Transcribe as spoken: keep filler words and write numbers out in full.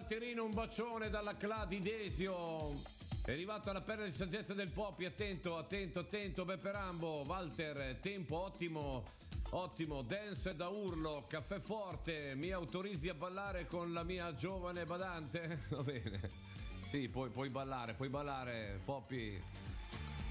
Walterino, un bacione dalla Cla di Desio. È arrivato alla perla di saggezza del Popi. Attento, attento, attento, Beppe Rambo. Walter, tempo ottimo, ottimo. Dance da urlo, caffè forte. Mi autorizzi a ballare con la mia giovane badante? Va bene. Sì, puoi, puoi ballare, puoi ballare, Popi.